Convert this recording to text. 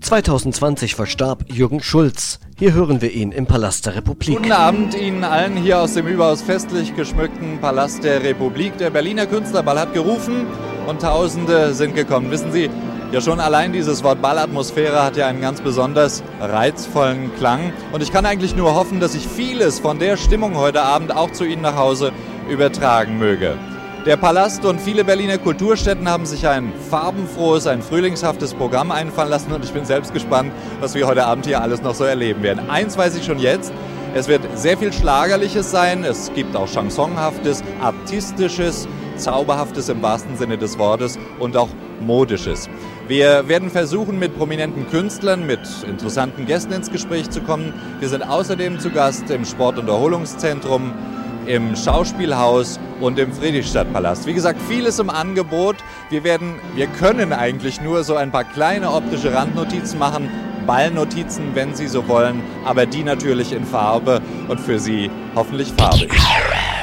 2020 verstarb Jürgen Schulz. Hier hören wir ihn im Palast der Republik. Guten Abend Ihnen allen hier aus dem überaus festlich geschmückten Palast der Republik. Der Berliner Künstlerball hat gerufen und Tausende sind gekommen. Wissen Sie, ja schon allein dieses Wort Ballatmosphäre hat ja einen ganz besonders reizvollen Klang. Und ich kann eigentlich nur hoffen, dass ich vieles von der Stimmung heute Abend auch zu Ihnen nach Hause übertragen möge. Der Palast und viele Berliner Kulturstätten haben sich ein farbenfrohes, ein frühlingshaftes Programm einfallen lassen und ich bin selbst gespannt, was wir heute Abend hier alles noch so erleben werden. Eins weiß ich schon jetzt, es wird sehr viel Schlagerliches sein, es gibt auch Chansonhaftes, Artistisches, Zauberhaftes im wahrsten Sinne des Wortes und auch Modisches. Wir werden versuchen, mit prominenten Künstlern, mit interessanten Gästen ins Gespräch zu kommen. Wir sind außerdem zu Gast im Sport- und Erholungszentrum, im Schauspielhaus und im Friedrichstadtpalast. Wie gesagt, vieles im Angebot. Wir können eigentlich nur so ein paar kleine optische Randnotizen machen, Ballnotizen, wenn Sie so wollen, aber die natürlich in Farbe und für Sie hoffentlich farbig.